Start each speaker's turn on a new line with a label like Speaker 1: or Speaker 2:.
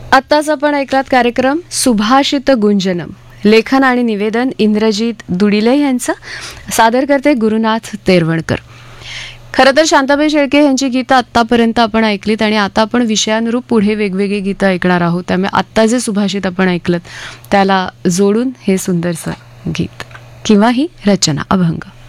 Speaker 1: आत्ताच आपण ऐकलात कार्यक्रम सुभाषित गुंजनम. लेखन आणि निवेदन इंद्रजित दुडिले यांचं. सादर करते गुरुनाथ तेरवणकर. खरं तर शांताबाई शेळके यांची गीतं आत्तापर्यंत आपण ऐकलीत आणि आता आपण विषयानुरूप पुढे वेगवेगळी गीतं ऐकणार आहोत. त्यामुळे आत्ता जे सुभाषित आपण ऐकलं त्याला जोडून हे सुंदरसं गीत किंवा ही रचना अभंग.